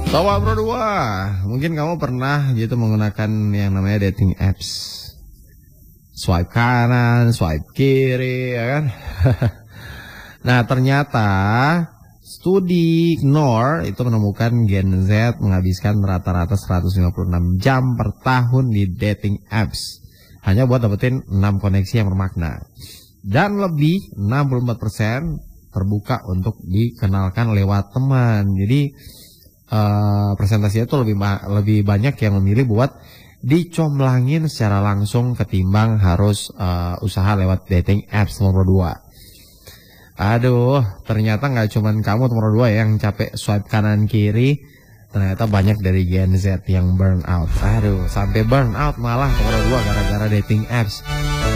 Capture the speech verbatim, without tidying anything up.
Sobat Pro dua, mungkin kamu pernah gitu menggunakan yang namanya dating apps. Swipe kanan, swipe kiri, ya kan? Nah, ternyata studi Knorr itu menemukan Gen Z menghabiskan rata-rata seratus lima puluh enam jam per tahun di dating apps. Hanya buat dapetin enam koneksi yang bermakna. Dan lebih enam puluh empat persen terbuka untuk dikenalkan lewat teman. Jadi uh, presentasinya itu lebih lebih banyak yang memilih buat dicomblangin secara langsung ketimbang harus uh, usaha lewat dating apps nomor dua. Aduh, ternyata nggak cuman kamu nomor dua yang capek swipe kanan kiri. Ternyata banyak dari Gen Z yang burn out. Aduh, sampai burn out malah nomor dua gara-gara dating apps.